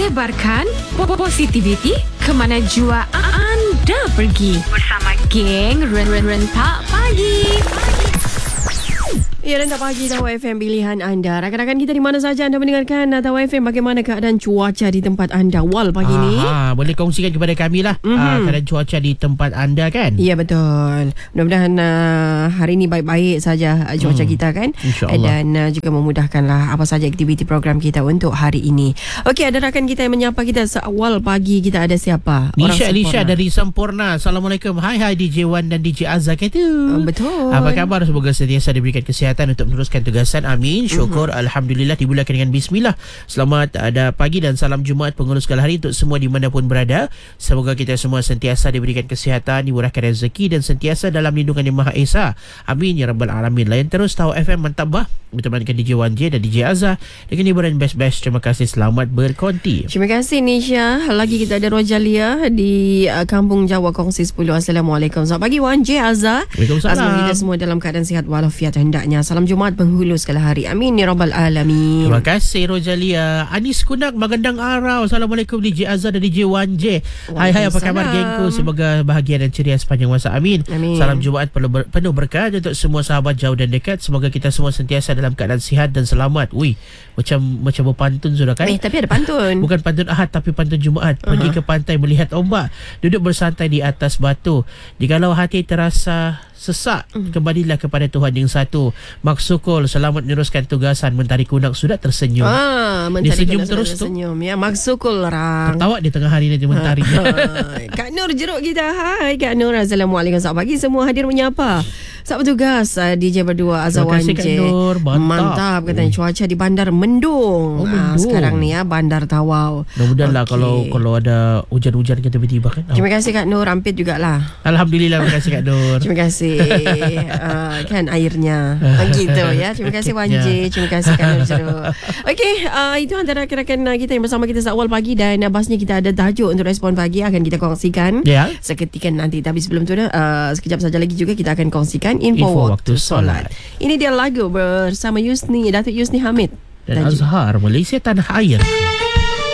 Sebarkan positivity ke mana jua anda pergi bersama geng Rentak Pagi. Ya, Rentak Pagi Tawa FM pilihan anda. Rakan-rakan kita di mana saja anda mendengarkan Tawa FM, bagaimana keadaan cuaca di tempat anda awal pagi ni? Boleh kongsikan kepada kami lah keadaan cuaca di tempat anda kan? Ya, betul. Mudah-mudahan hari ini baik-baik saja cuaca kita kan? InsyaAllah. Dan juga memudahkanlah apa saja aktiviti program kita untuk hari ini. Okey, ada rakan kita yang menyapa kita seawal pagi. Kita ada siapa? Nisha dari Sempurna. Assalamualaikum. Hai DJ Wan dan DJ Azhar itu. Betul. Apa khabar? Semoga sentiasa diberikan kesihatan untuk meneruskan tugasan. Amin. Syukur. Alhamdulillah dimulakan dengan bismillah. Selamat ada pagi dan salam Jumaat penghulu segala hari untuk semua dimanapun berada. Semoga kita semua sentiasa diberikan kesihatan, dimurahkan rezeki dan sentiasa dalam lindungan Yang Maha Esa. Amin ya rabbal alamin. Layan terus Tahu FM mantap bah. Bertemankan DJ Wan J dan DJ Azhar dengan hiburan best-best. Terima kasih, selamat berkonti. Terima kasih Nisha. Lagi kita ada Rojalia di Kampung Jawa Kongsi 10. Assalamualaikum. Selamat pagi Wan J, Azhar. Waalaikumsalam. Semoga kita semua dalam keadaan sihat walafiat hendaknya. Salam Jumaat penghulu segala hari. Amin ya rabbal alamin. Terima kasih Rojalia. Anis Kunak Magandang Arau. Assalamualaikum DJ Azhar dan DJ Wan J. Hai apa khabar gengku? Semoga bahagia dan ceria sepanjang masa. Amin. Salam Jumaat penuh berkat untuk semua sahabat jauh dan dekat. Semoga kita semua sentiasa dalam keadaan sihat dan selamat. Macam berpantun sudah kan? Tapi ada pantun. Bukan pantun Ahad tapi pantun Jumaat. Pergi ke pantai melihat ombak, duduk bersantai di atas batu. Jikalau hati terasa sesak, kembalilah kepada Tuhan yang satu. Maksukul selamat meneruskan tugasan. Mentari Kunak sudah tersenyum. Dia senyum terus tu. Ya, Maksukul orang. Tertawa di tengah hari nanti mentari. Kak Nur jeruk kita. Hai Kak Nur. Assalamualaikum. Selamat pagi semua hadir menyapa. Saat bertugas DJ berdua Azwan J. Kak Nur. Mantap katanya cuaca di bandar mendung. Mendung. Sekarang ni Bandar Tawau. Mudah-mudahan lah kalau ada hujan-hujan kan tiba-tiba kan. Terima kasih Kak Nur. Rampit jugalah. Alhamdulillah. Terima kasih Kak Nur. Terima kasih. Kan airnya gitu ya. Terima kasih Wan J. Terima kasih Kak Nur jeruk. Okey, itu antara rakan kita yang bersama kita seawal pagi. Dan basnya kita ada tajuk untuk respon pagi akan kita kongsikan seketika nanti. Tapi sebelum tu sekejap saja lagi juga kita akan kongsikan info waktu solat. Ini dia lagu bersama Datuk Yusni Hamid dan Azhar, Malaysia Tanah Air.